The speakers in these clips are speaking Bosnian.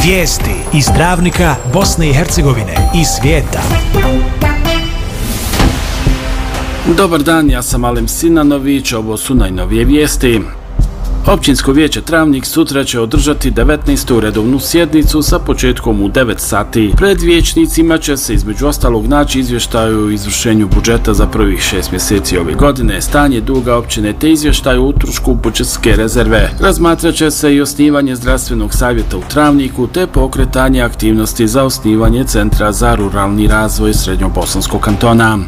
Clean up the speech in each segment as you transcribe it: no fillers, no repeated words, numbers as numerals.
Vijesti iz Travnika, Bosne i Hercegovine i svijeta. Dobar dan, ja sam Alem Sinanović, ovo su najnovije vijesti. Općinsko vijeće Travnik sutra će održati 19. redovnu sjednicu sa početkom u 9 sati. Pred vijećnicima će se između ostalog naći izvještaj o izvršenju budžeta za prvih 6 mjeseci ove godine, stanje duga općine te izvještaj o utrošku budžetske rezerve. Razmatrat će se i osnivanje zdravstvenog savjeta u Travniku te pokretanje aktivnosti za osnivanje Centra za ruralni razvoj Srednjobosanskog kantona.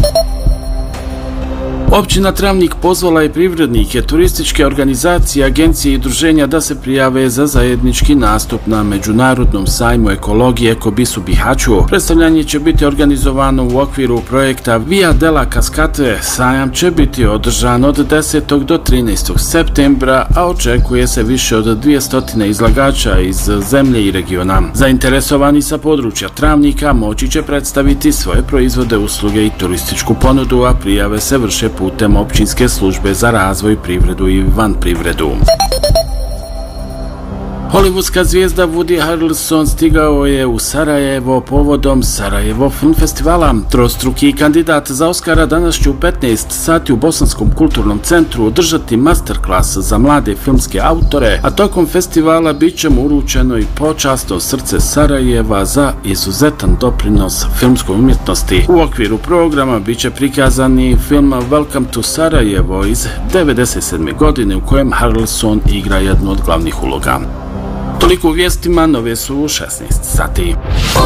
Općina Travnik pozvala je privrednike, turističke organizacije, agencije i udruženja da se prijave za zajednički nastup na Međunarodnom sajmu ekologije Ekobis u Bihaću. Predstavljanje će biti organizovano u okviru projekta Via della Cascate. Sajam će biti održan od 10. do 13. septembra, a očekuje se više od 200 izlagača iz zemlje i regiona. Zainteresovani sa područja Travnika moći će predstaviti svoje proizvode, usluge i turističku ponudu, a prijave se vrše putem općinske službe za razvoj, privredu i van privredu. Hollywoodska zvijezda Woody Harrelson stigao je u Sarajevo povodom Sarajevo Film Festivala. Trostruki kandidat za Oscara danas će u 15 sati u Bosanskom kulturnom centru održati masterclass za mlade filmske autore, a tokom festivala bit će mu uručeno i počasno srce Sarajeva za izuzetan doprinos filmskoj umjetnosti. U okviru programa bit će prikazan i film Welcome to Sarajevo iz 1997. godine u kojem Harrelson igra jednu od glavnih uloga. Toliko u vijestima, nove su u 16 sati.